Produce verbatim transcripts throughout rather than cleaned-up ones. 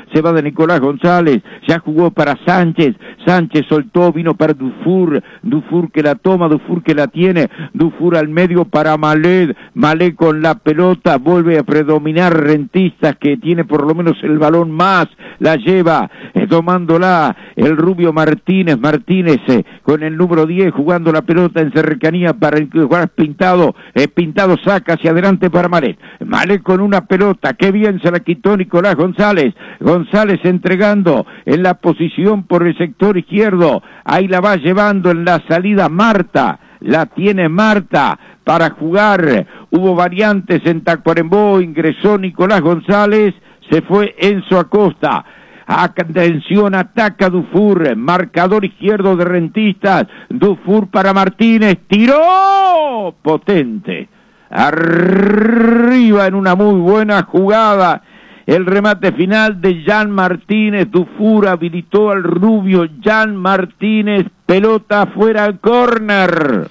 se va de Nicolás González, ya jugó para Sánchez, Sánchez soltó, vino para Dufour, Dufour que la toma, Dufour que la tiene, Dufour al medio para Malé, Malé con la pelota, vuelve a predominar Rentistas que tiene por lo menos el balón más, la lleva, eh, tomándola el Rubio Martínez, Martínez eh, con el número diez jugando la pelota en cercanía para el jugar Pintado, eh, Pintado saca hacia adelante para Malé, Malé con una pelota, qué bien se la quitó Nicolás González, González entregando en la posición por el sector izquierdo, ahí la va llevando en la salida Marta, la tiene Marta para jugar, hubo variantes en Tacuarembó, ingresó Nicolás González, se fue Enzo Acosta, atención, ataca Dufour, marcador izquierdo de Rentistas, Dufour para Martínez, tiró, potente, arriba en una muy buena jugada, el remate final de Jan Martínez, Dufour habilitó al Rubio, Jan Martínez, pelota fuera al córner.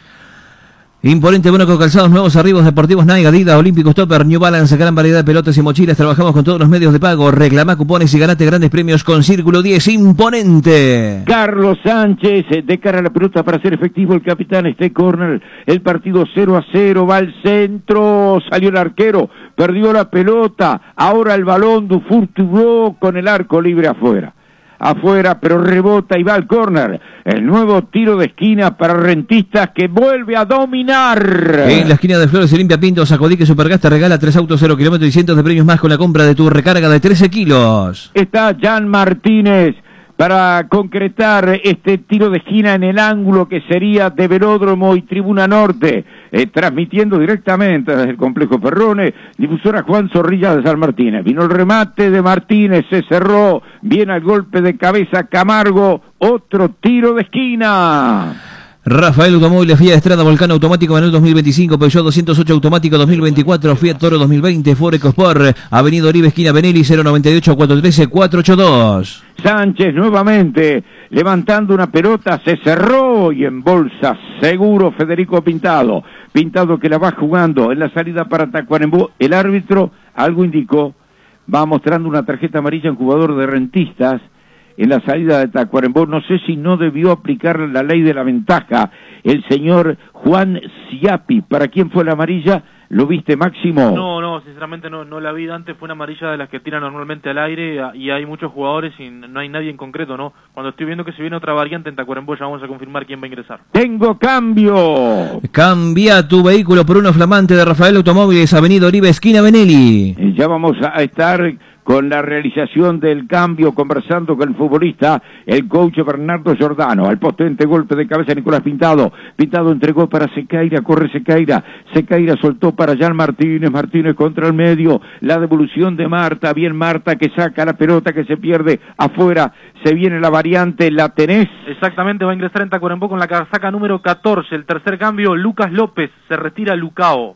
Imponente Mónaco, calzados nuevos, arribos deportivos Nike, Adidas, Olímpicos, Topper, New Balance, gran variedad de pelotas y mochilas. Trabajamos con todos los medios de pago. Reclama cupones y ganate grandes premios con Círculo diez. Imponente. Carlos Sánchez, de cara a la pelota para hacer efectivo el capitán, este córner. El partido cero a cero, va al centro, salió el arquero, perdió la pelota. Ahora el balón, Dufour tuvo con el arco libre afuera. Afuera, pero rebota y va al córner. El nuevo tiro de esquina para Rentistas que vuelve a dominar. En la esquina de Flores se limpia Pinto, Sacodique Supergas te regala tres autos cero kilómetros y cientos de premios más con la compra de tu recarga de trece kilos. Está Jan Martínez para concretar este tiro de esquina en el ángulo que sería de Velódromo y Tribuna Norte, eh, transmitiendo directamente desde el complejo Ferrone, difusora Juan Zorrilla de San Martínez. Vino el remate de Martínez, se cerró, viene al golpe de cabeza Camargo, otro tiro de esquina. Rafael Automóviles, Fiat Estrada, Volcán automático en el dos mil veinticinco, Peugeot doscientos ocho automático dos mil veinticuatro, Fiat Toro dos mil veinte, Ford EcoSport, Avenida Oribe, esquina Benelli, cero noventa y ocho, cuatrocientos trece, cuatrocientos ochenta y dos. Sánchez nuevamente levantando una pelota, se cerró y en bolsa seguro Federico Pintado. Pintado que la va jugando en la salida para Tacuarembó. El árbitro algo indicó, va mostrando una tarjeta amarilla en jugador de Rentistas en la salida de Tacuarembó. No sé si no debió aplicar la ley de la ventaja el señor Juan Siapi. ¿Para quién fue la amarilla? ¿Lo viste, Máximo? No, no, sinceramente no, no la vi. Antes fue una amarilla de las que tiran normalmente al aire y hay muchos jugadores y no hay nadie en concreto, ¿no? Cuando estoy viendo que se viene otra variante en Tacuarembó ya vamos a confirmar quién va a ingresar. ¡Tengo cambio! Cambia tu vehículo por uno flamante de Rafael Automóviles, Avenida Oribe, esquina Benelli. Y ya vamos a estar con la realización del cambio, conversando con el futbolista, el coach Bernardo Giordano. Al potente golpe de cabeza Nicolás Pintado. Pintado entregó para Sequeira, corre Sequeira. Sequeira soltó para Jan Martínez. Martínez contra el medio. La devolución de Marta. Bien Marta que saca la pelota que se pierde afuera. Se viene la variante, ¿la tenés? Exactamente, va a ingresar en Tacuarembó con la casaca número catorce. El tercer cambio, Lucas López. Se retira Lucao.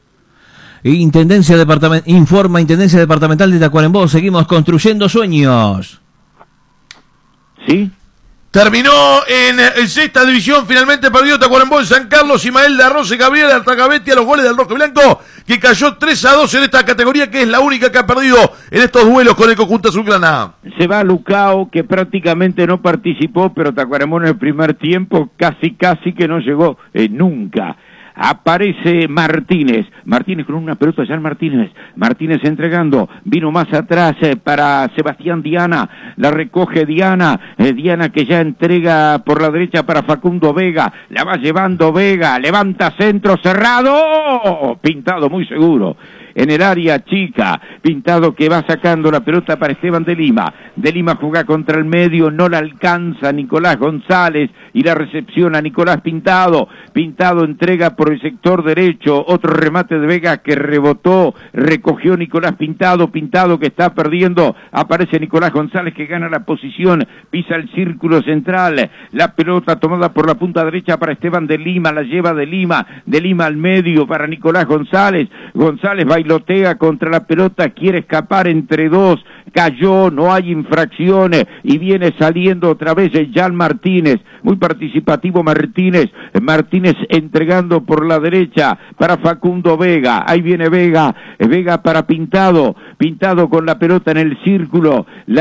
Intendencia Departament- informa Intendencia Departamental de Tacuarembó, seguimos construyendo sueños. ¿Sí? Terminó en, en sexta división, finalmente perdió Tacuarembó en San Carlos, Ismael de Arroz y Gabriel Artagabetti a los goles del rojo y blanco, que cayó tres a dos en esta categoría, que es la única que ha perdido en estos duelos con el conjunto azulgrana. Se va Lucao, que prácticamente no participó, pero Tacuarembó en el primer tiempo casi casi que no llegó eh, nunca. Aparece Martínez, Martínez con una pelota, ya Martínez, Martínez entregando, vino más atrás eh, para Sebastián Diana, la recoge Diana, eh, Diana que ya entrega por la derecha para Facundo Vega, la va llevando Vega, levanta centro cerrado, Pintado muy seguro. En el área chica, Pintado que va sacando la pelota para Esteban de Lima. De Lima juega contra el medio, no la alcanza Nicolás González y la recepción a Nicolás Pintado. Pintado entrega por el sector derecho, otro remate de Vega que rebotó, recogió Nicolás Pintado. Pintado que está perdiendo, aparece Nicolás González que gana la posición, pisa el círculo central. La pelota tomada por la punta derecha para Esteban de Lima, la lleva de Lima, de Lima al medio para Nicolás González. González va bailotea contra la pelota, quiere escapar entre dos, cayó, no hay infracciones y viene saliendo otra vez Jan Martínez, muy participativo Martínez, Martínez entregando por la derecha para Facundo Vega, ahí viene Vega, Vega para Pintado, Pintado con la pelota en el círculo, la